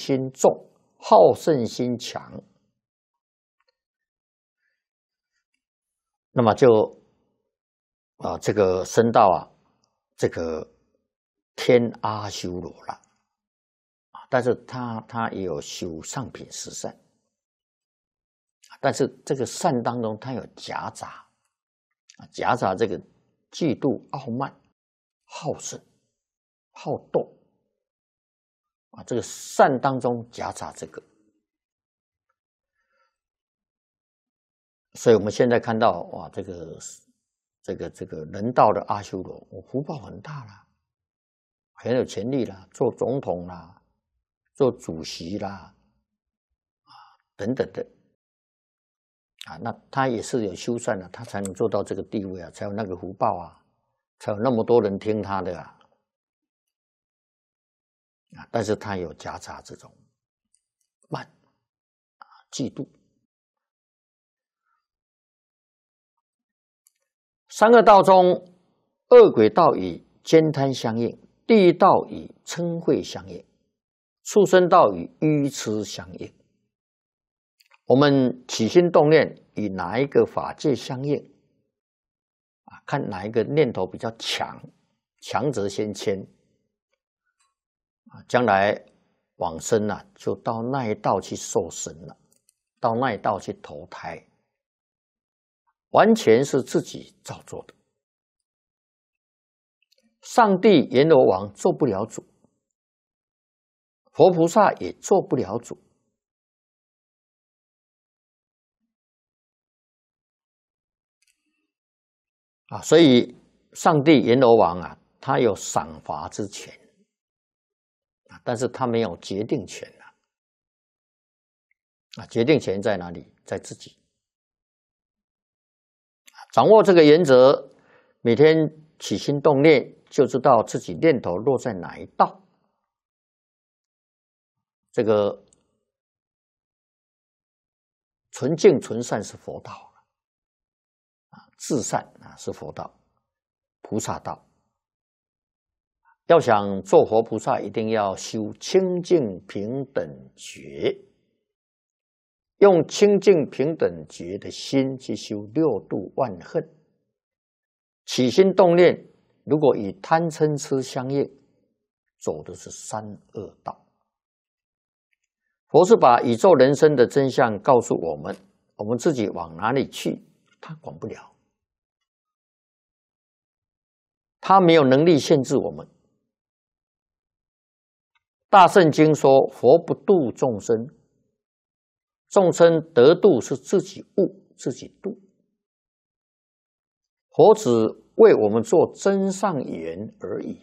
心重，好胜心强，那么就这个升到这个天阿修罗了。但是他也有修上品十善，但是这个善当中它有夹杂这个嫉妒、傲慢、好胜、好斗这个善当中夹杂这个，所以我们现在看到哇，这个人道的阿修罗，福报很大啦，很有权力啦，做总统啦，做主席啦，等等的。那他也是有修善的，他才能做到这个地位才有那个福报才有那么多人听他的但是他有夹杂这种慢嫉妒。三恶道中，恶鬼道与奸贪相应，地狱道与嗔恚相应，畜生道与愚痴相应。我们起心动念与哪一个法界相应看哪一个念头比较强，强则先迁将来往生就到那一道去受生了，到那一道去投胎，完全是自己造作的。上帝阎罗王做不了主，佛菩萨也做不了主。所以上帝阎罗王他有赏罚之权但是他没有决定权决定权在哪里？在自己。掌握这个原则，每天起心动念，就知道自己念头落在哪一道。这个纯净纯善是佛道至善是佛道，菩萨道。要想做佛菩萨，一定要修清净平等觉，用清净平等觉的心去修六度万恨。起心动念如果与贪嗔痴相应，走的是三恶道。佛是把宇宙人生的真相告诉我们，我们自己往哪里去，他管不了，他没有能力限制我们。大圣经说，佛不度众生，众生得度是自己悟自己度。佛只为我们做真上缘而已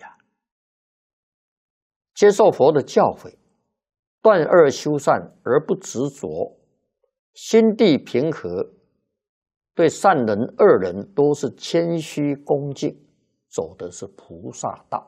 接受佛的教诲，断恶修善而不执着，心地平和，对善人恶人都是谦虚恭敬，走的是菩萨道。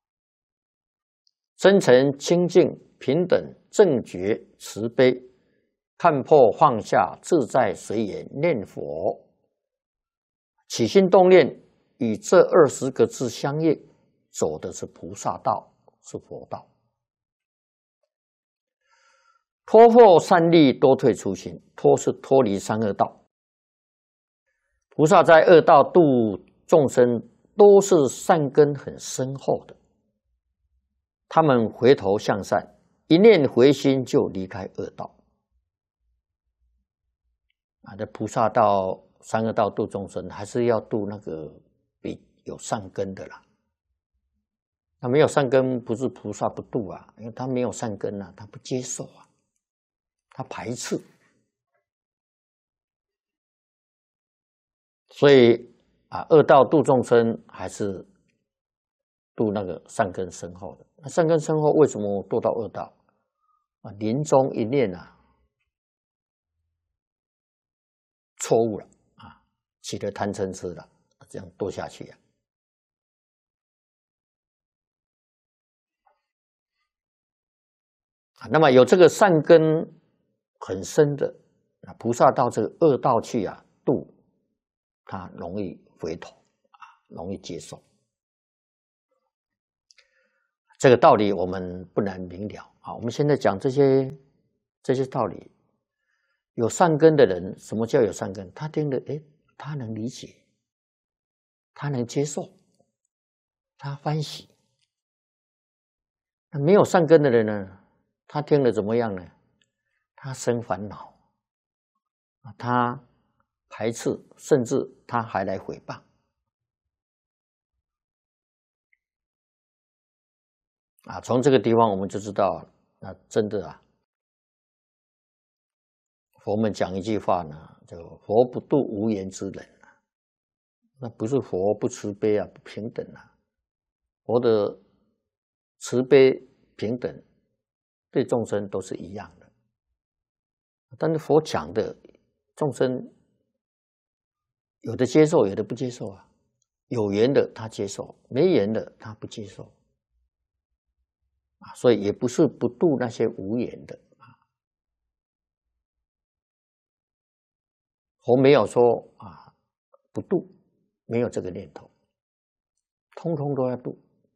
真诚清净平等正觉慈悲，看破放下自在随缘念佛，起心动念与这20个字相应，走的是菩萨道，是佛道。脱获善利，多退初心。脱是脱离三恶道。菩萨在恶道度众生，都是善根很深厚的。他们回头向善，一念回心就离开恶道。这菩萨道、三恶道度众生，还是要度那个比有善根的啦。他没有善根，不是菩萨不度因为他没有善根他不接受他排斥。所以恶道度众生还是度那个善根深厚的。那善根深厚为什么堕到恶道？临终一念错误了起了贪嗔痴了，这样堕下去那么有这个善根很深的菩萨到这个恶道去度，他容易回头容易接受。这个道理我们不难明了啊，我们现在讲这些道理，有善根的人，什么叫有善根？他听了，他能理解，他能接受，他欢喜。那没有善根的人呢？他听了怎么样呢？他生烦恼，他排斥，甚至他还来诽谤。啊，从这个地方我们就知道，那真的啊，佛们讲一句话呢，叫“佛不度无缘之人”啊，那不是佛不慈悲啊，不平等啊。佛的慈悲平等，对众生都是一样的。但是佛讲的众生，有的接受，有的不接受啊。有缘的他接受，没缘的他不接受。所以也不是不度那些无缘的啊。佛没有说啊不度，没有这个念头，通通都要度。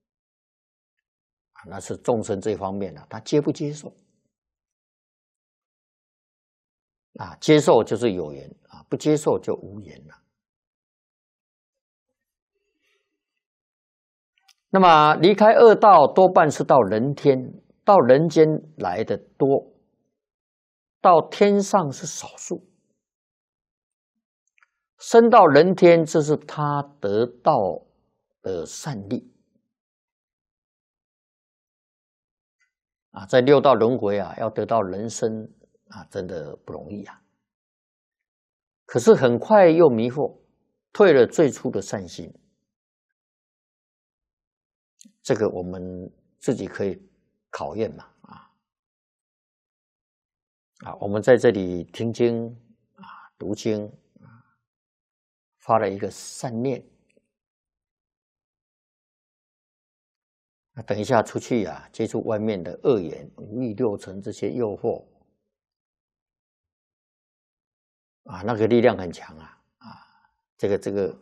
那是众生这方面他接不接受？接受就是有缘不接受就无缘了。那么离开恶道，多半是到人天，到人间来的多，到天上是少数。升到人天，这是他得到的善利在六道轮回要得到人生真的不容易啊。可是很快又迷惑，退了最初的善心。这个我们自己可以考验嘛我们在这里听经读经发了一个善念等一下出去接触外面的恶缘、五欲六尘这些诱惑那个力量很强这个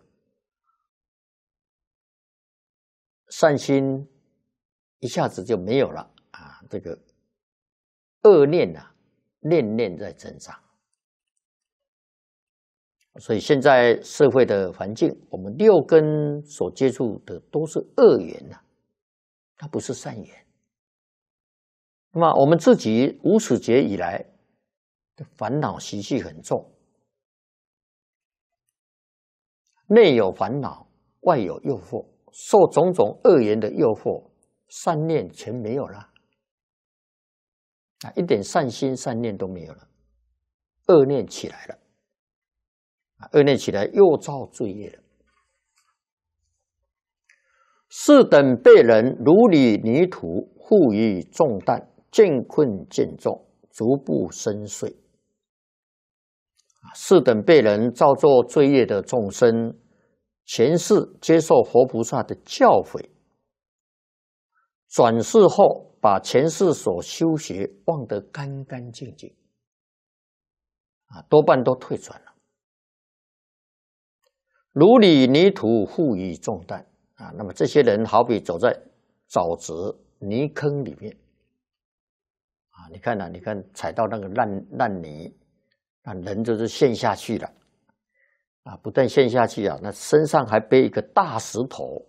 善心一下子就没有了这个恶念念念在增长。所以现在社会的环境，我们六根所接触的都是恶缘它不是善缘。那么我们自己无始劫以来的烦恼习气很重，内有烦恼，外有诱惑，受种种恶缘的诱惑，善念全没有了一点善心善念都没有了，恶念起来了恶念起来又造罪业了。是等被人如履泥土，负于重担，见困见重，逐步深邃。是等被人造作罪业的众生，前世接受佛菩萨的教诲，转世后把前世所修学忘得干干净净多半都退转了。如履泥土，负于重担那么这些人好比走在沼泽泥坑里面你看你看踩到那个烂泥人就是陷下去了不但陷下去那身上还背一个大石头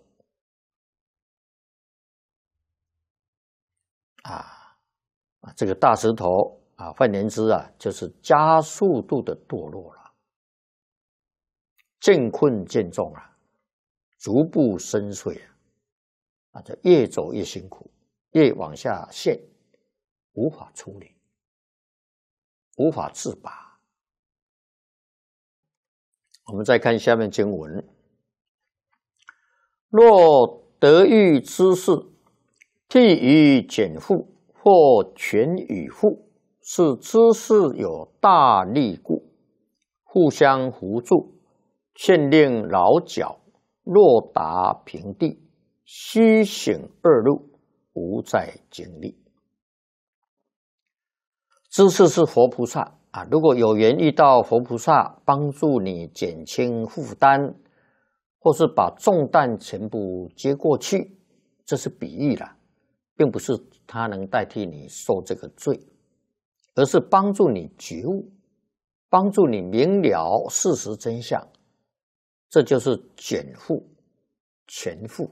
这个大石头换言之就是加速度的堕落了，见困见重逐步深邃就越走越辛苦，越往下陷，无法处理，无法自拔。我们再看下面经文：若得遇知识，譬于减负，或全与负，是知识有大利故，互相扶助，劝令劳脚。若达平地，须行二路，无再经历。知识是佛菩萨如果有缘遇到佛菩萨，帮助你减轻负担，或是把重担全部接过去，这是比喻了并不是它能代替你受这个罪，而是帮助你觉悟，帮助你明了事实真相。这就是减负、全负。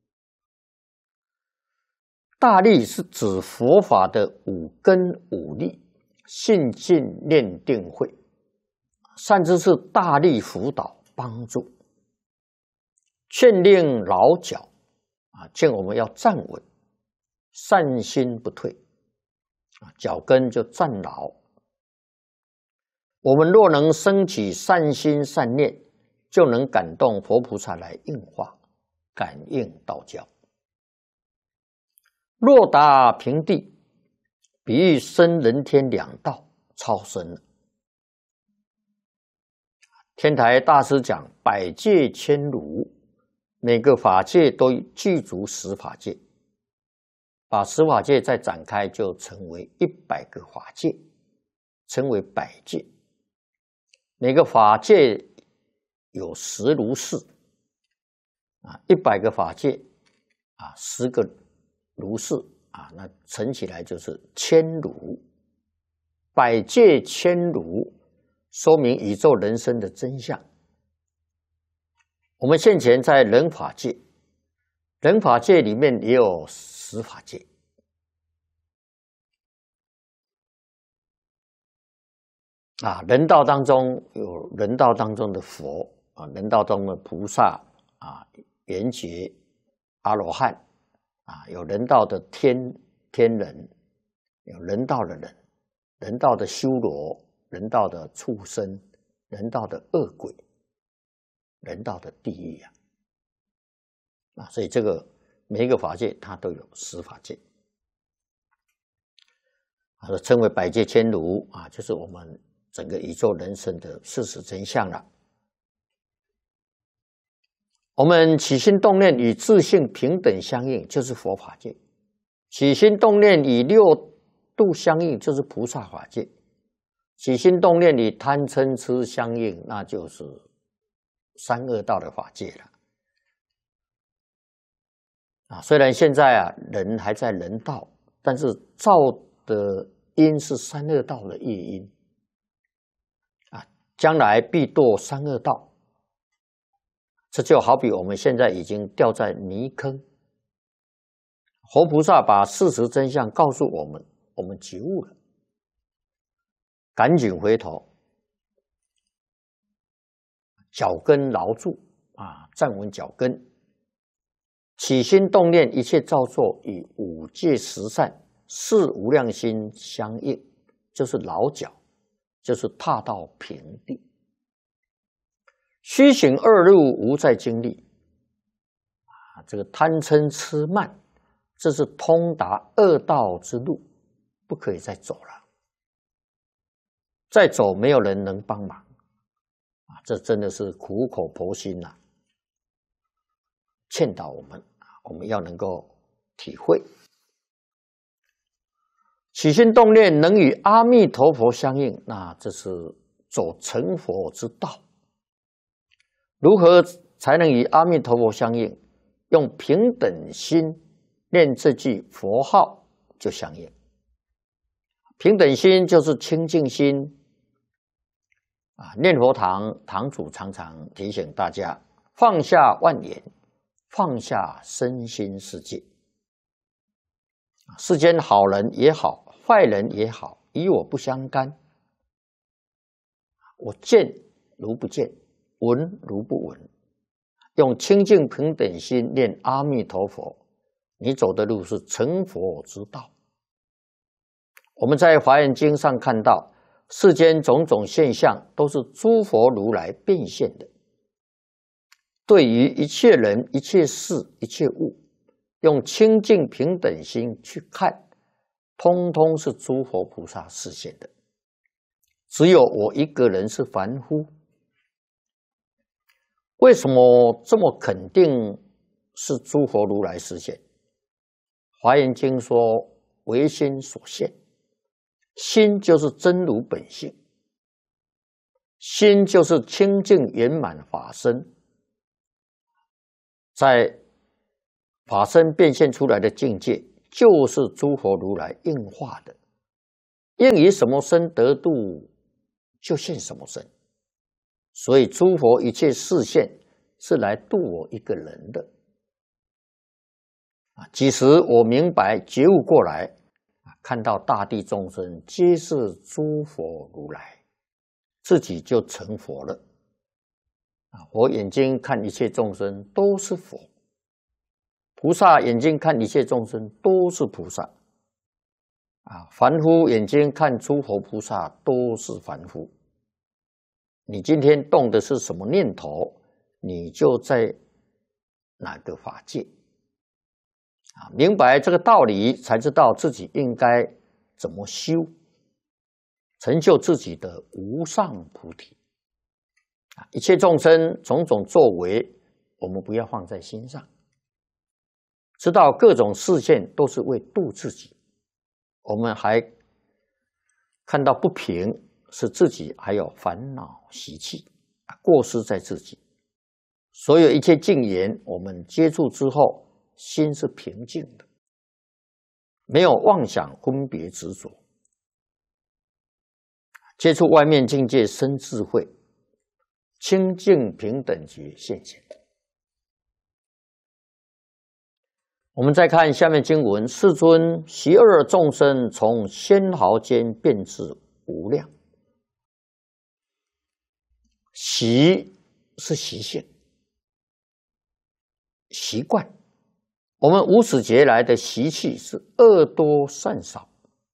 大利是指佛法的五根五力，信进念定慧，善知识大力辅导帮助，劝令劳脚劝我们要站稳，善心不退脚跟就站牢。我们若能升起善心善念，就能感动佛菩萨来应化，感应道交。若达平地，比喻生人天两道超生了。天台大师讲百界千如，每个法界都具足十法界，把十法界再展开，就成为100个法界，称为百界。每个法界有10如是100个法界10个如是那乘起来就是1000如。百界千如，说明宇宙人生的真相。我们现前在人法界，人法界里面也有十法界。人道当中有人道当中的佛人道中的菩萨圆觉、阿罗汉有人道的天人，有人道的人，人道的修罗，人道的畜生，人道的恶鬼，人道的地狱所以这个每一个法界它都有十法界称为百界千如就是我们整个宇宙人生的事实真相了。我们起心动念与自性平等相应，就是佛法界；起心动念与6度相应，就是菩萨法界；起心动念与贪嗔痴相应，那就是三恶道的法界了。虽然现在人还在人道，但是造的因是三恶道的业因将来必堕三恶道。这就好比我们现在已经掉在泥坑，佛菩萨把事实真相告诉我们，我们觉悟了，赶紧回头，脚跟牢住站稳脚跟，起心动念一切造作与五戒十善四无量心相应，就是牢脚，就是踏到平地。虚行二路无再经历这个贪嗔痴慢，这是通达恶道之路，不可以再走了。再走没有人能帮忙这真的是苦口婆心劝导我们，我们要能够体会。起心动念能与阿弥陀佛相应，那这是走成佛之道。如何才能与阿弥陀佛相应？用平等心念这句佛号就相应。平等心就是清净心念佛堂主常常提醒大家，放下万言，放下身心世界。世间好人也好，坏人也好，与我不相干。我见如不见，闻如不闻，用清净平等心念阿弥陀佛，你走的路是成佛之道。我们在华严经上看到，世间种种现象都是诸佛如来变现的。对于一切人、一切事、一切物，用清净平等心去看，通通是诸佛菩萨示现的。只有我一个人是凡夫。为什么这么肯定是诸佛如来示现？华严经说唯心所现，心就是真如本性，心就是清净圆满法身，在法身变现出来的境界就是诸佛如来应化的，应以什么身得度，就现什么身。所以诸佛一切示现是来度我一个人的。即使我明白觉悟过来，看到大地众生皆是诸佛如来，自己就成佛了。我眼睛看一切众生都是佛，菩萨眼睛看一切众生都是菩萨，凡夫眼睛看诸佛菩萨都是凡夫。你今天动的是什么念头，你就在哪个法界。明白这个道理，才知道自己应该怎么修，成就自己的无上菩提。一切众生种种作为，我们不要放在心上，知道各种示现都是为度自己。我们还看到不平，是自己还有烦恼习气，过失在自己。所有一切境缘，我们接触之后，心是平静的，没有妄想分别执着。接触外面境界生智慧，清净平等觉现前。我们再看下面经文：世尊，习恶众生从纤毫间变至无量。习是习性、习惯。我们无始劫来的习气是恶多善少。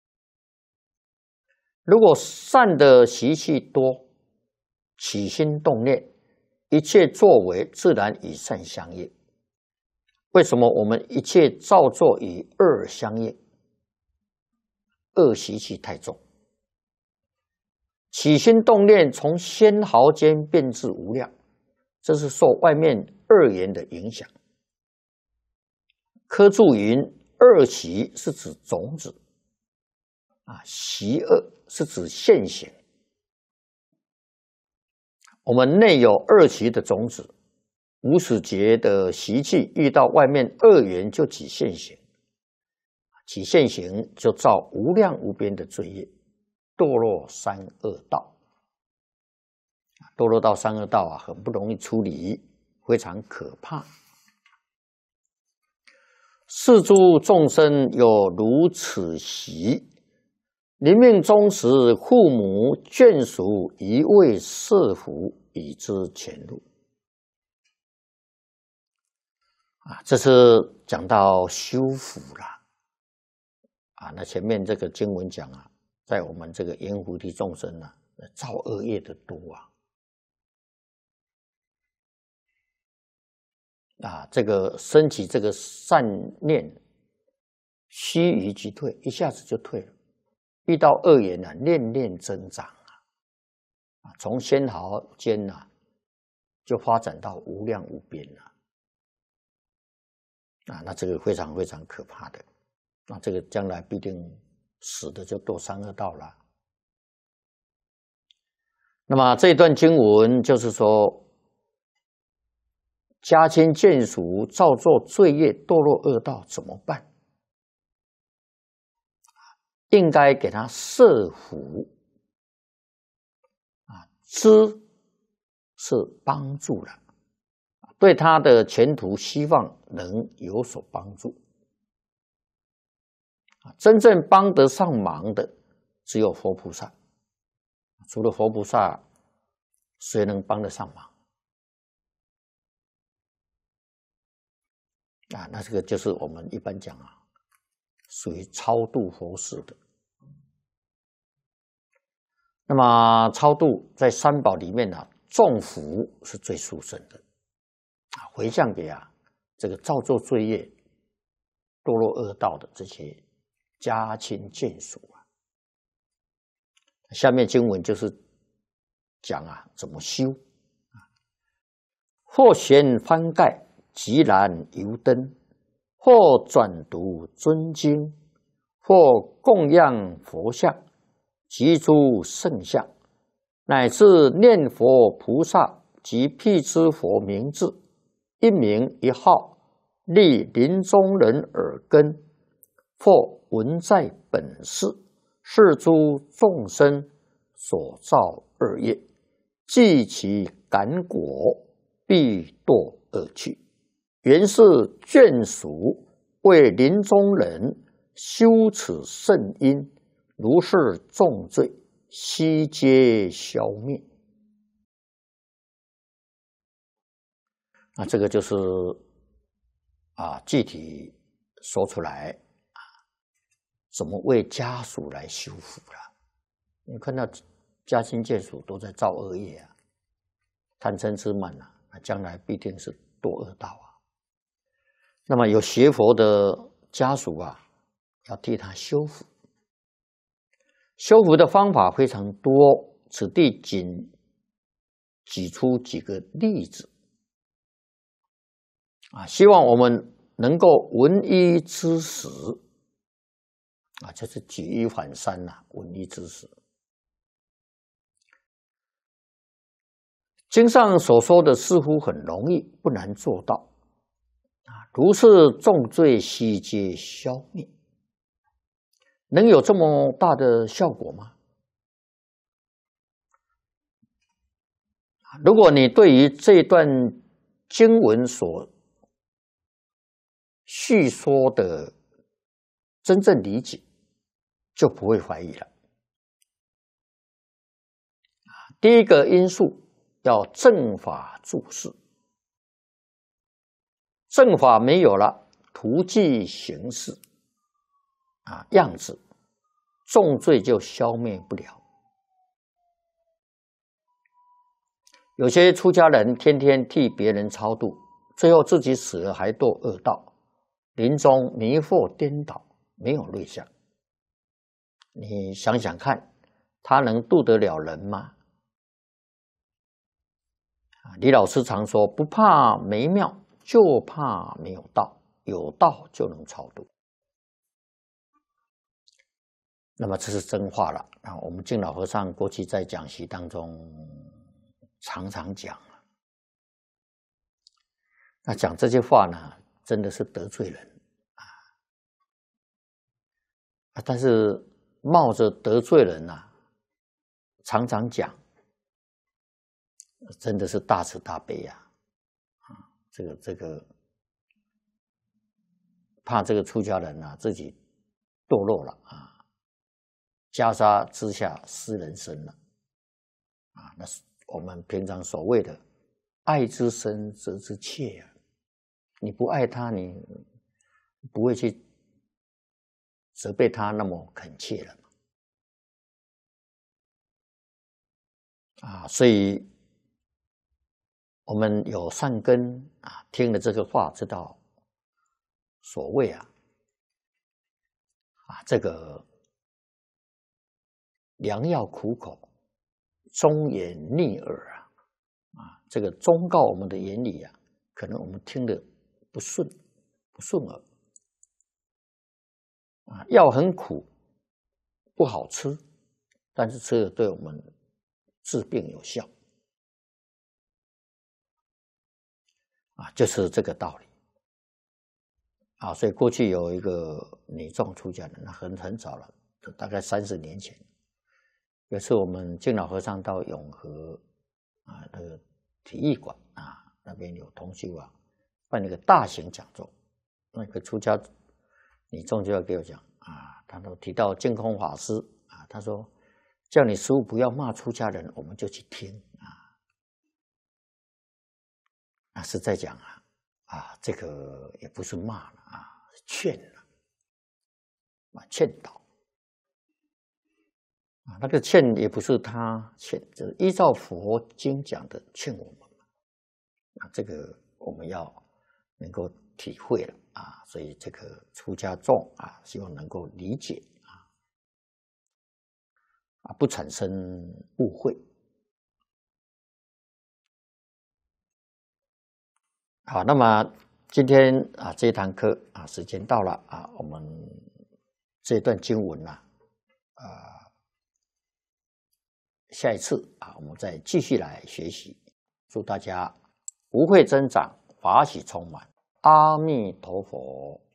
如果善的习气多，起心动念，一切作为自然与善相应。为什么我们一切造作与恶相应？恶习气太重，起心动念从纤毫间变至无量，这是受外面恶缘的影响。科注云：恶习是指种子，习恶是指现行。我们内有恶习的种子，无始劫的习气遇到外面恶缘就起现行，起现行就造无量无边的罪业，堕落三恶道。堕落到三恶道很不容易处理，非常可怕。是诸众生有如此习，临命终时，父母眷属一味设伏，以之前路。这是讲到修福了。那前面这个经文讲在我们这个阎浮提众生造恶业的多这个升起这个善念，须臾即退，一下子就退了。遇到恶缘念念增长从纤毫间就发展到无量无边了。那这个非常非常可怕的。那这个将来必定死的就堕三恶道了。那么这一段经文就是说，家亲眷属造作罪业，堕落恶道怎么办？应该给他设伏知是帮助了，对他的前途希望能有所帮助。真正帮得上忙的只有佛菩萨，除了佛菩萨，谁能帮得上忙？那这个就是我们一般讲属于超度佛事的。那么超度在三宝里面众福是最殊胜的，回向给这个造作罪业、堕落恶道的这些家亲眷属下面经文就是讲怎么修。或悬幡盖，即燃油灯；或转读尊经；或供养佛像，及诸圣像，乃至念佛菩萨及辟支佛名字，一名一号，立临终人耳根， 或文在本世，是诸众生所造恶业，既其感果，必堕恶趣。原是眷属为临终人修此圣因，如是重罪，悉皆消灭。那这个就是具体说出来怎么为家属来修福了。你看到家亲眷属都在造恶业啊，贪嗔痴慢将来必定是堕恶道啊。那么有学佛的家属要替他修福。修福的方法非常多，此地仅举出几个例子希望我们能够闻一知十就是举一反三闻一知十。经上所说的似乎很容易，不难做到如是重罪，悉皆消灭。能有这么大的效果吗？如果你对于这段经文所叙说的真正理解，就不会怀疑了。第一个因素要正法注释，正法没有了，图具形式样子，重罪就消灭不了。有些出家人天天替别人超度，最后自己死了还堕恶道，临终迷惑颠倒，没有瑞相。你想想看，他能度得了人吗？李老师常说，不怕没庙，就怕没有道，有道就能超度。那么这是真话了我们净老和尚过去在讲习当中常常讲那讲这些话呢，真的是得罪人但是冒着得罪人常常讲，真的是大慈大悲这个怕这个出家人自己堕落了袈裟之下失人身了那是我们平常所谓的爱之深责之切你不爱他，你不会去责备他那么恳切了所以我们有善根听了这个话，知道所谓这个良药苦口，忠言逆耳这个忠告我们的言语可能我们听得不顺耳药很苦，不好吃，但是吃了对我们治病有效就是这个道理所以过去有一个女众出家人，很早了，大概30年前，有次我们净老和尚到永和那个体育馆那边有同修办了一个大型讲座，那个出家女众就要给我讲他都提到净空法师他说叫你师父不要骂出家人，我们就去听是在讲这个也不是骂了劝了劝导那个劝也不是他劝，就是依照佛经讲的劝我们这个我们要能够体会了所以这个出家众希望能够理解不产生误会。好，那么今天这一堂课时间到了我们这一段经文下一次我们再继续来学习。祝大家福慧增长，法喜充满。阿弥陀佛。